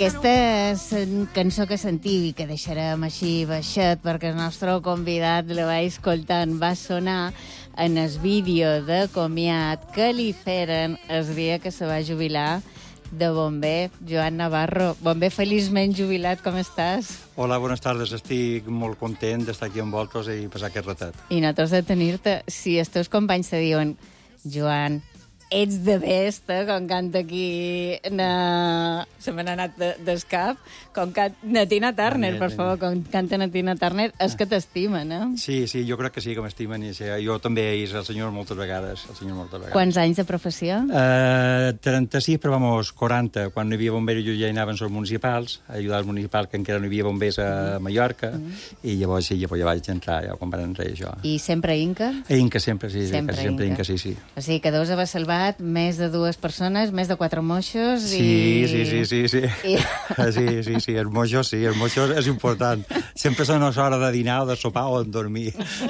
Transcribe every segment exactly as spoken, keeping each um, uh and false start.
Aquesta cançó que sentiu i que deixarem així baixet perquè el nostre convidat la va escoltant va sonar en el vídeo de comiat que li feren el dia que se va jubilar de bomber, Joan Navarro. Bomber feliçment jubilat, com estàs? Hola, bones tardes. Estic molt content d'estar aquí amb vosaltres i passar aquest ratet. I nosaltres de tenir-te. Si els teus companys te diuen, Joan, ets de besta, com canta aquí... Na... Se me n'ha anat de, d'escap. Com canta Natina Turner, per favor, com canta Natina Turner, és que t'estimen, eh? Sí, sí, jo crec que sí, que m'estimen. I sí, jo també he vist el senyor moltes vegades. El senyor moltes vegades. Quants anys de professió? Uh, trenta-sis, però vamos, quaranta. Quan no hi havia bombers jo ja hi anaven als municipals, a ajudar als municipals, que encara no hi havia bombers a Mallorca, mm. i llavors sí, llavors ja vaig entrar, ja quan van entrar això. I sempre Inca? Inca, sempre, sí. Sempre, sí, sempre Inca. Inca, sí, sí. O sigui que deus haver salvat més de dues persones, més de quatre moixos i... Sí, sí, sí, sí, sí. I... Sí, sí, sí, els moixos, sí, els moixos és important. Sempre són a l'hora de dinar o de sopar o de dormir.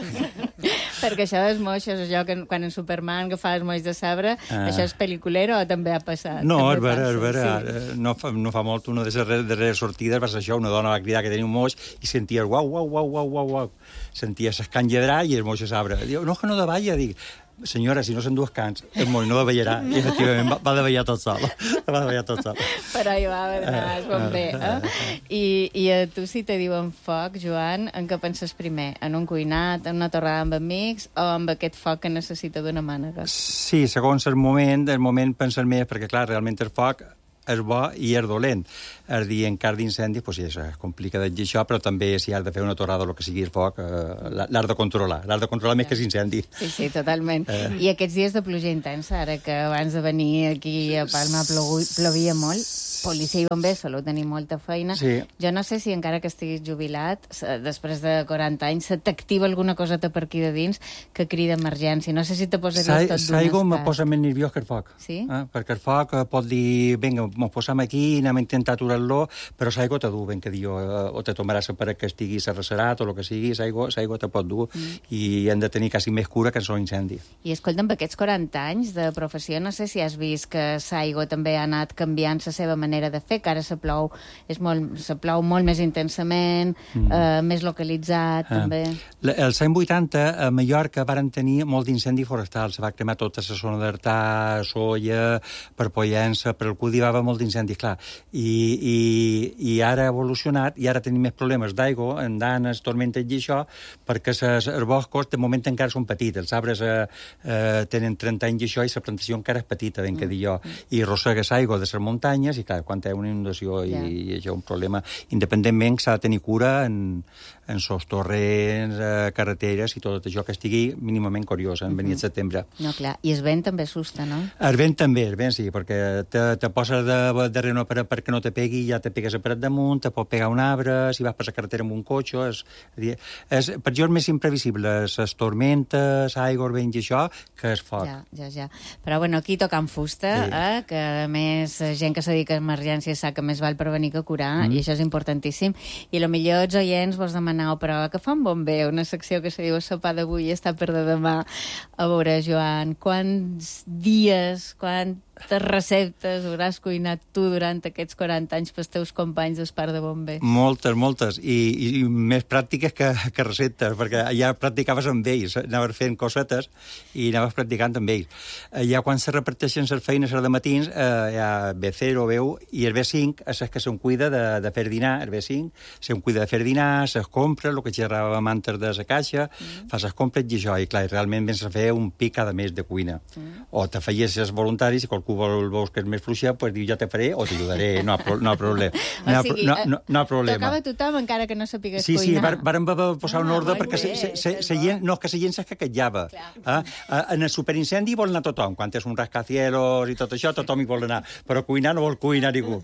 Perquè això dels moixos, allò que quan en Superman agafava els moix de sabre, ah. això és pel·liculero o també ha passat? No, també és vera, és vera. Sí. No, fa, no fa molt, una de les darreres sortides va ser això, una dona va cridar que tenia un moix i sentia uau, uau, uau, uau, uau, uau. Sentia s'escan lledrar i el moix de sabre. Diu, no, que no davalla, dic. Senyora, si no s'endú cans, el moll no davallarà. I efectivament va, va davallar tot sol. Va davallar tot sol. Però hi va anar, es bon bé. Eh? I, I a tu si te diuen foc, Joan, en què penses primer? En un cuinat, en una torrada amb amics o amb aquest foc que necessita d'una mànega? Sí, segons el moment, el moment penses més, perquè clar, realment el foc és bo i és dolent. El dir en cas d'incendi, doncs sí, és complicat de dir això, però també si has de fer una torrada o el que sigui el foc, eh, l'has de controlar. L'has de controlar més que l'incendi. Sí, sí, totalment. Eh. I aquests dies de pluja intensa, ara que abans de venir aquí a Palma plovia molt, policia i bombers soleu tenir molta feina. Sí. Jo no sé si encara que estiguis jubilat, després de quaranta anys, se t'activa alguna coseta per aquí de dins que crida emergència. No sé si te posaries tot d'un estat. Saigo me posa més nerviós que el foc. Sí? Eh? Perquè el foc pot dir, vinga, mos posam aquí i anem a intentar aturar-lo, però l'aigua te du, ben que diu, o te tomaràs per que estigui arrecerat o el que sigui, l'aigua te pot dur mm. i hem de tenir quasi més cura que en incendi. I escolta'm, per aquests quaranta anys de professió, no sé si has vist que l'aigua també ha anat canviant la seva manera de fer, que ara se plou, és molt, se plou molt més intensament, mm. eh, més localitzat, ah. també. Els anys vuitanta, a Mallorca, varen tenir molt d'incendi forestal. Se va cremar tota la zona d'Artà, Solla, per Pollença, per el Cudi, va haver molt d'incendis, clar. I, i, I ara ha evolucionat, i ara tenim més problemes d'aigua, andanes, tormentes i això, perquè ses, els boscos, de moment, encara són petits. Els arbres eh, eh, tenen trenta anys i això, i la plantació encara és petita, ben que dir jo. I arrossegues aigua de les muntanyes, i clar, quan té una inundació i, yeah. i això és un problema. Independentment s'ha de tenir cura en, en sos torrents, eh, carreteres i tot això que estigui mínimament curiós en venir al setembre. No, clar. I el vent també assusta, no? El vent també, el vent sí, perquè te, te poses de, darrere una paret perquè no te pegui, ja te pegues a paret damunt, te pot pegar un arbre, si vas per la carretera amb un cotxe... És, és, per jo és més imprevisible les tormentes, aigua, el vent i això, que el foc. Ja, ja, ja. Però bueno, aquí tocant fusta, sí. eh, que a més gent que se dedica a emergències sap que més val prevenir que curar, mm. i això és importantíssim. I potser els oients vos demaneu, però que fa un bomber, una secció que se diu sopar d'avui i està per de demà. A veure, Joan, quants dies, quantes receptes hauràs cuinat tu durant aquests quaranta anys pels teus companys del parc de bombers? Moltes, moltes, i, i més pràctiques que, que receptes, perquè ja practicaves amb ells, anaves fent cosetes i anaves practicant amb ells. Ja quan se reparteixen les feines de matins, eh, hi ha B zero, B u, i el B cinc és el que se'n cuida de, de fer dinar, el B cinc se'n cuida de fer dinar, ses compres, el que xerràvem antes de la caixa, mm. fas les compres i això, i clar, realment vens a fer un pic cada mes de cuina. Mm. O te feies els voluntaris, i qualcú vol veus que és més fluixa, doncs diu, ja te faré o t'ajudaré, no, no hi ha problema. No, o sigui, no, no, no hi ha problema. Tocava a tothom encara que no sapigués sí, cuinar. Sí, sí, vàrem posar un ordre, perquè bé, se, se, se, se, no, que la gent s'escaquetjava. Eh? En el superincendi vol anar tothom, quan és un rascacielos i tot això, tothom hi vol anar, però cuinar no vol cuinar ningú.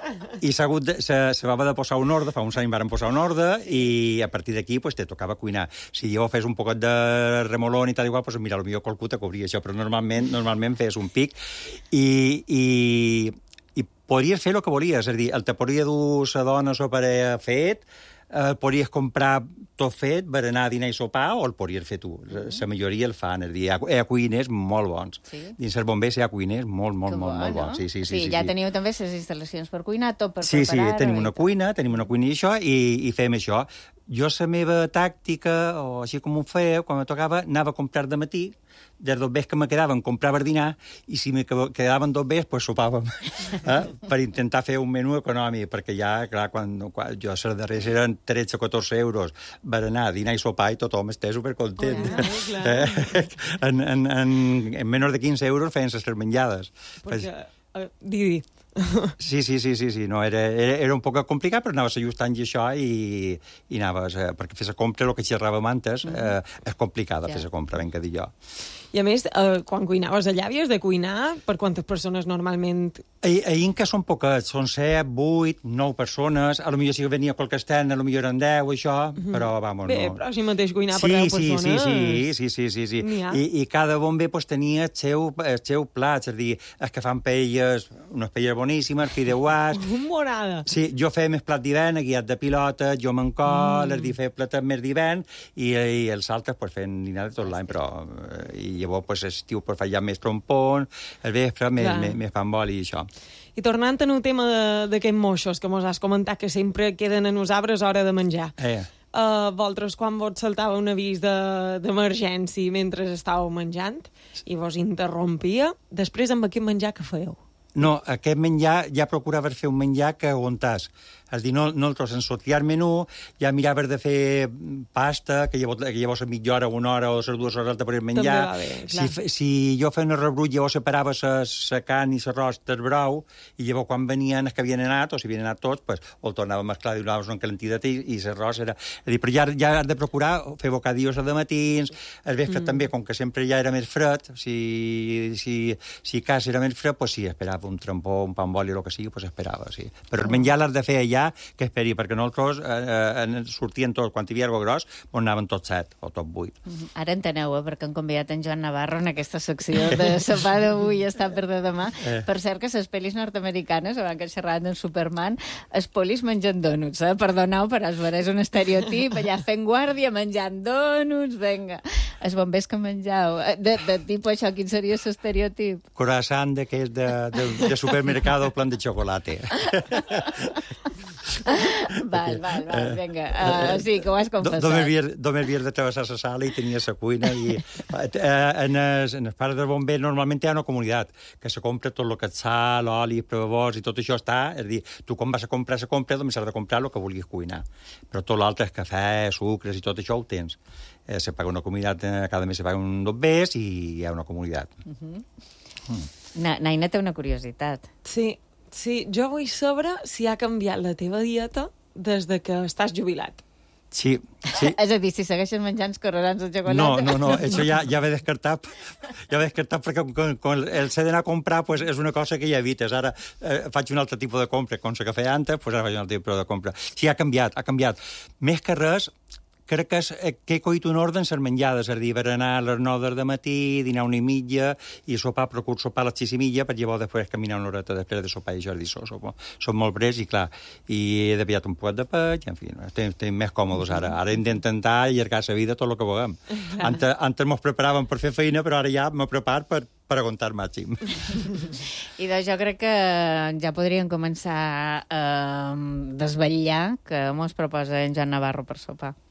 I s'ha hagut de, se, se va haver de posar un ordre, fa uns anys vàrem posar un ordre, i a partir d'aquí pues, te tocava cuinar. Si jo fes un poquet de remolón i tal igual, pues, mira, potser qualcú te cobria això, però normalment, normalment fes un pic i i, i podries fer el que volies, és a dir, el te podria dur la dona o pare fet, el podries comprar tot fet, berenar, dinar i sopar, o el podries fer tu. La mm. majoria el fan. És dir, hi ha, hi ha cuiners molt bons. Sí. Dins els bombers hi ha cuiners molt, molt, molt, molt bons. Sí, sí, sí, sí, sí, ja sí. teniu també les instal·lacions per cuinar, tot per sí, preparar. Sí, sí, tenim una cuina, tenim una cuina i això, i, i fem això. Jo, la meva tàctica, o així com ho feia, quan me tocava, anava a comprar de matí, des del vespre que me quedaven, comprava el dinar, i si me quedaven dos vespres, pues sopàvem, eh? per intentar fer un menú econòmic, perquè ja, clar, quan, quan jo les darreres eren tretze o catorze euros, berenar, dinar i sopar, i tothom està supercontent. Oh, eh? en, en, en, en menys de quinze euros feien les tres menjades. Perquè, uh, Didi... Sí, sí, sí, sí, sí. No, era, era, era un poc complicat, però anaves ajustant això i, i anaves... Eh, perquè fer la compra, el que xerràvem antes, eh, és complicada ja. fer la compra, ben que dir jo. I a més, eh, quan cuinaves allà havies de cuinar per quantes persones normalment? A, a Inca són poquets, són set, vuit, nou persones, a lo millor si venia qualque extern, a lo millor eren deu, això, mm-hmm. però, vamos, Bé, no... però si mateix cuinar sí, per deu sí, persones... Sí, sí, sí, sí, sí, sí. I, I cada bomber pues, tenia el seu, el seu plat, és a dir, els que fan paelles, unes paelles boníssimes, fideuàs... Morada! Sí, jo feia més plat d'hivern, guiat de pilota, jo m'encol, mm. els feia plates més d'hivern, i, i els altres pues, feien dinar de tot l'any, però... I llavors, pues, estiu, pues, fa ja més trompons, el vespre, més, més, més pan boli i això. I tornant al tema d'aquests moixos que mos has comentat, que sempre queden en els arbres a hora de menjar. Eh. Uh, vosaltres, quan vos saltava un avís d'emergència de, mentre estàveu menjant i vos interrompia, després amb aquest menjar que fèieu? No, aquest menjar ja procurava fer un menjar que aguantàs. És a dir, no, no el trosses en sortir el menú, ja miraves de fer pasta, que llavors, que llavors a mitja hora, una hora o les dues hores de poder menjar. Bé, si, si jo feia un rebrull, llavors separava la carn i l'arròs del brou, i llavors quan venien els que havien anat, o si havien anat tots, pues, o el tornava a mesclar, i donaves una calentitat i, i l'arròs era... És a dir, però ja, ja has de procurar fer bocadillos de matins, el vespre mm. també, com que sempre ja era més fred, si, si, si casa era més fred, pues sí, esperava un trampó, un pa amb oli o el que sigui, pues esperava, sí. Però el menjar l'has de fer allà, que esperi, perquè nosaltres eh, eh, sortien tots, quan hi havia alguna cosa gros, on anaven tots set o tots vuit. Mm-hmm. Ara enteneu, eh, perquè han convidat en Joan Navarro en aquesta secció de sopar d'avui i estar per de demà. Eh. Per cert, que les pel·lis nord-americanes, abans que xerraven en Superman, els polis mengen dònuts, eh? Perdoneu, però es veurà, és un estereotip, allà fent guàrdia, menjant dònuts, venga. Els bombers que mengeu. De, de tipus això, quin seria l'estereotip? Croissant d'aquest de, de, de supermercado plan de chocolate. Val, val, val, vinga. Uh, sí, que ho has confessat. Només havies de travessar la sala i tenia la cuina. I, uh, en, els, en els pares del bomber normalment hi ha una comunitat que se compra tot el que és sal, oli, provós i tot això està. És a dir, tu quan vas a comprar la compra només has de comprar el que vulguis cuinar. Però tot l'altre, cafè, sucres i tot això ho tens. Eh, se paga una comunitat, eh, cada mes se paga un dobbers i hi ha una comunitat. Uh-huh. mm. Na, Naina té una curiositat. Sí. Sí, jo vull saber si ha canviat la teva dieta des de que estàs jubilat. Sí, sí. És a dir, si segueixes menjant correrans de xocolata... No, no, no, això ja, ja ve descartat, ja ve descartat perquè quan, quan el s'ha d'anar a comprar pues, és una cosa que ja evites. Ara eh, faig un altre tipus de compra, com la que feia antes, pues ara faig un altre tipus de compra. Sí, ha canviat, ha canviat. Més que res, crec que, és, que he coït un ordre en les menjades, és a dir, per anar a les nou del matí, dinar una i mitja, i sopar, procur sopar a les sis i mitja, per llavors després caminar una horeta després de sopar, i això és dir, som, som molt brers, i clar, i he deviat un poquet de peix, en fi, estem, estem més còmodes ara. Ara hem d'intentar allargar la vida tot el que vulguem. Antes, antes mos preparàvem per fer feina, però ara ja me preparo per, per aguantar el màxim. I doncs jo crec que ja podríem començar a desvetllar que mos proposa en Joan Navarro per sopar.